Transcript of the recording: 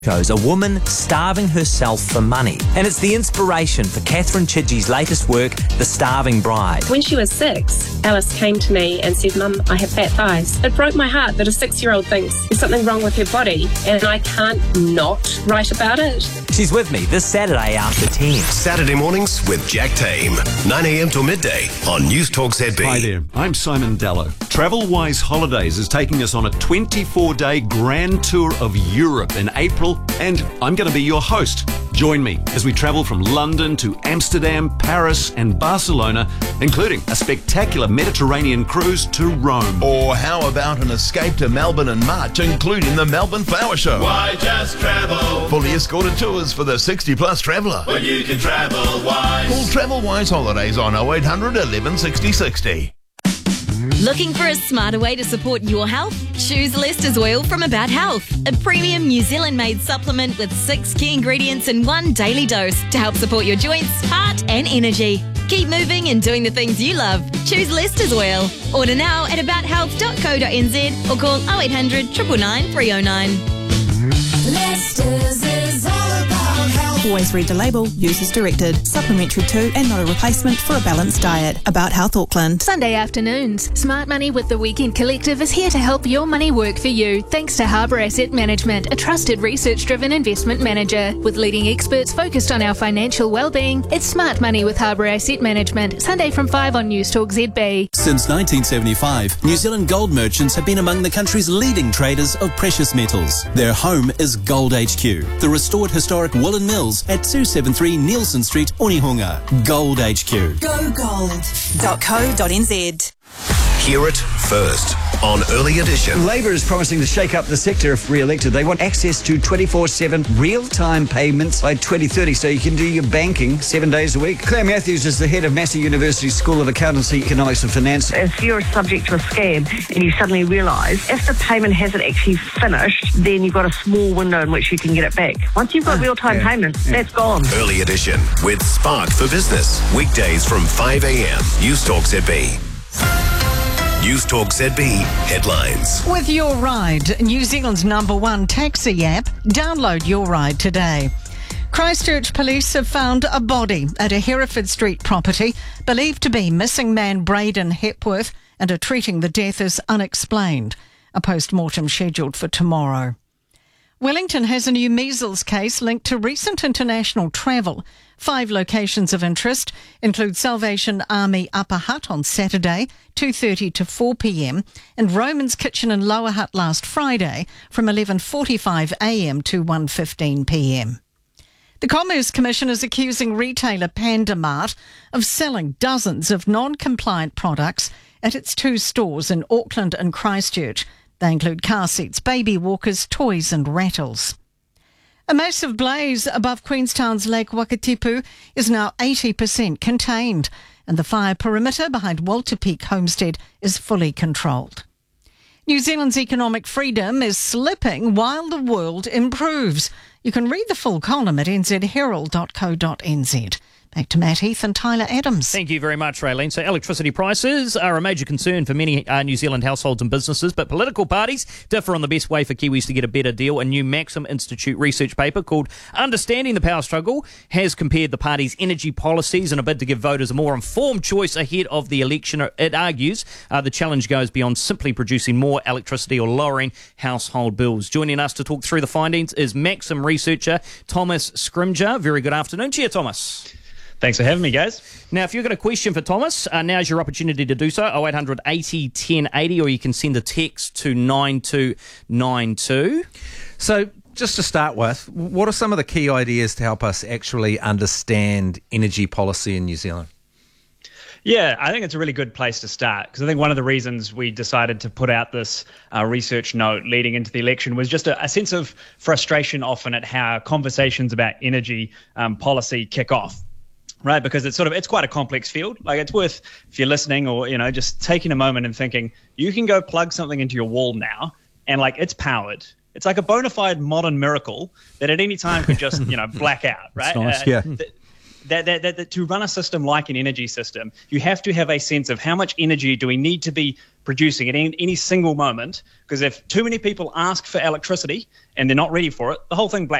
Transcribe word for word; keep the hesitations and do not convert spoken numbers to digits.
Shows a woman starving herself for money. And it's the inspiration for Catherine Chidgey's latest work, The Starving Bride. When she was six, Alice came to me and said, "Mum, I have fat thighs." It broke my heart that a six-year-old thinks there's something wrong with her body, and I can't not write about it. She's with me this Saturday after ten. Saturday mornings with Jack Tame, nine a.m. till midday on News Talk Z B. Hi there, I'm Simon Dallow. TravelWise Holidays is taking us on a twenty-four day grand tour of Europe in April, and I'm going to be your host. Join me as we travel from London to Amsterdam, Paris and Barcelona, including a spectacular Mediterranean cruise to Rome. Or how about an escape to Melbourne in March, including the Melbourne Flower Show? Why just travel? Fully escorted tours for the sixty plus traveller. When you can travel wise. Call TravelWise Holidays on oh eight hundred eleven sixty sixty. Looking for a smarter way to support your health? Choose Lester's Oil from About Health, a premium New Zealand-made supplement with six key ingredients in one daily dose to help support your joints, heart and energy. Keep moving and doing the things you love. Choose Lester's Oil. Order now at about health dot co dot n z or call oh eight hundred, nine nine nine, three oh nine. Lester's is all about health. Always read the label. Use as directed. Supplementary to and not a replacement for a balanced diet. About Health Auckland. Sunday afternoons. Smart Money with the Weekend Collective is here to help your money work for you, thanks to Harbour Asset Management, a trusted research-driven investment manager. With leading experts focused on our financial well-being, it's Smart Money with Harbour Asset Management. Sunday from five on News Talk Z B. Since nineteen seventy-five, New Zealand gold merchants have been among the country's leading traders of precious metals. Their home is Gold H Q, the restored historic Woolen Mills at two seventy-three Nielsen Street, Onehunga. Gold H Q. Go gold dot co dot n z. Hear it first on Early Edition. Labor is promising to shake up the sector if re-elected. They want access to twenty-four seven real-time payments by twenty thirty, so you can do your banking seven days a week. Claire Matthews is the head of Massey University School of Accountancy, Economics and Finance. If you're subject to a scam and you suddenly realise if the payment hasn't actually finished, then you've got a small window in which you can get it back. Once you've got Ah, real-time yeah, payments, yeah. that's gone. Early Edition with Spark for Business. Weekdays from five a.m. News Talk Z B. News Talk Z B headlines. With Your Ride, New Zealand's number one taxi app, download Your Ride today. Christchurch police have found a body at a Hereford Street property believed to be missing man Braden Hepworth and are treating the death as unexplained. A post-mortem scheduled for tomorrow. Wellington has a new measles case linked to recent international travel. Five locations of interest include Salvation Army Upper Hutt on Saturday, two thirty to four p.m, and Roman's Kitchen in Lower Hutt last Friday from eleven forty-five a.m. to one fifteen p.m. The Commerce Commission is accusing retailer Panda Mart of selling dozens of non-compliant products at its two stores in Auckland and Christchurch. They include car seats, baby walkers, toys and rattles. A massive blaze above Queenstown's Lake Wakatipu is now eighty percent contained, and the fire perimeter behind Walter Peak Homestead is fully controlled. New Zealand's economic freedom is slipping while the world improves. You can read the full column at n z herald dot co dot n z. Back to Matt Heath and Tyler Adams. Thank you very much, Raylene. So electricity prices are a major concern for many uh, New Zealand households and businesses, but political parties differ on the best way for Kiwis to get a better deal. A new Maxim Institute research paper called Understanding the Power Struggle has compared the parties' energy policies in a bid to give voters a more informed choice ahead of the election. It argues uh, the challenge goes beyond simply producing more electricity or lowering household bills. Joining us to talk through the findings is Maxim researcher Thomas Scrimger. Very good afternoon to you, Thomas. Thanks for having me, guys. Now, if you've got a question for Thomas, uh, now's your opportunity to do so. oh eight hundred eighty ten eighty, or you can send a text to nine two nine two. So, just to start with, what are some of the key ideas to help us actually understand energy policy in New Zealand? Yeah, I think it's a really good place to start, because I think one of the reasons we decided to put out this uh, research note leading into the election was just a, a sense of frustration often at how conversations about energy um, policy kick off. Right, because it's sort of it's quite a complex field. Like, it's worth, if you're listening, or you know, just taking a moment and thinking, you can go plug something into your wall now, and like it's powered. It's like a bona fide modern miracle that at any time could just you know black out. Right? Nice, uh, yeah. Th- that, that, that, that to run a system like an energy system, you have to have a sense of how much energy do we need to be producing at any, any single moment. Because if too many people ask for electricity and they're not ready for it, the whole thing black